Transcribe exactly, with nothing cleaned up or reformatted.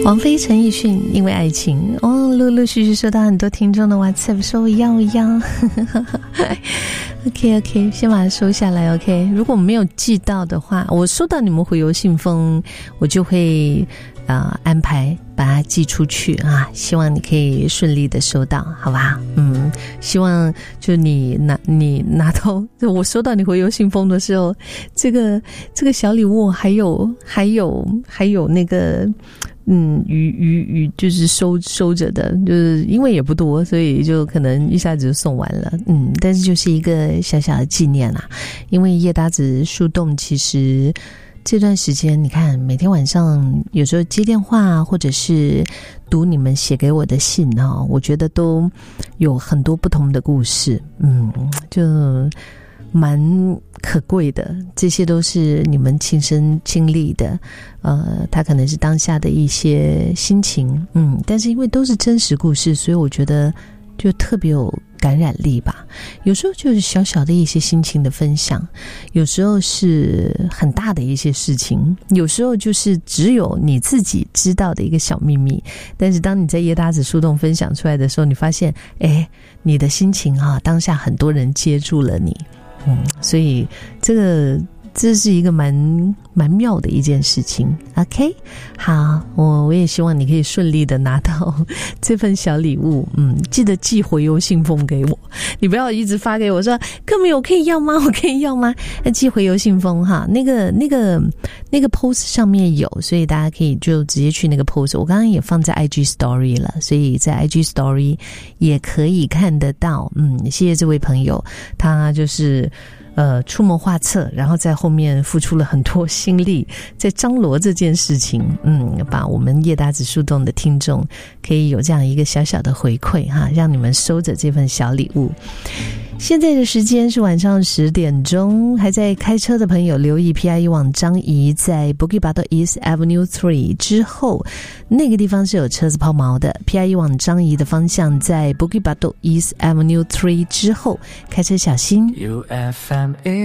王菲、陈奕迅因为爱情哦，陆陆续续收到很多听众的 WhatsApp 说要要OK OK 先把它收下来 OK 如果没有寄到的话，我收到你们回邮信封我就会呃安排把它寄出去啊，希望你可以顺利的收到好吧。嗯，希望就你拿你拿到我收到你回邮信封的时候，这个这个小礼物还有还有还有那个嗯，鱼鱼鱼就是收收着的，就是因为也不多，所以就可能一下子就送完了。嗯，但是就是一个小小的纪念啦。因为叶搭子树洞其实这段时间，你看每天晚上有时候接电话，或者是读你们写给我的信哦，我觉得都有很多不同的故事。嗯，就蛮可贵的，这些都是你们亲身经历的，呃，他可能是当下的一些心情，嗯，但是因为都是真实故事，所以我觉得就特别有感染力吧。有时候就是小小的一些心情的分享，有时候是很大的一些事情，有时候就是只有你自己知道的一个小秘密，但是当你在叶搭子树洞分享出来的时候，你发现诶你的心情啊，当下很多人接住了你。嗯，所以这个这是一个蛮蛮妙的一件事情。 OK 好，我我也希望你可以顺利的拿到这份小礼物。嗯，记得寄回邮信封给我，你不要一直发给我说哥们我可以要吗我可以要吗，那寄回邮信封哈，那个那个那个 post 上面有，所以大家可以就直接去那个 post， 我刚刚也放在 I G story 了，所以在 I G story 也可以看得到。嗯，谢谢这位朋友，他就是呃，出谋划策，然后在后面付出了很多心力，在张罗这件事情，嗯，把我们叶搭子树洞的听众可以有这样一个小小的回馈哈，让你们收着这份小礼物。现在的时间是晚上十点钟，还在开车的朋友留意 P I E 往张仪在 Bukit Batok East Avenue 三之后，那个地方是有车子抛锚的。 P I E 往张仪的方向在 Bukit Batok East Avenue 三之后，开车小心。U F M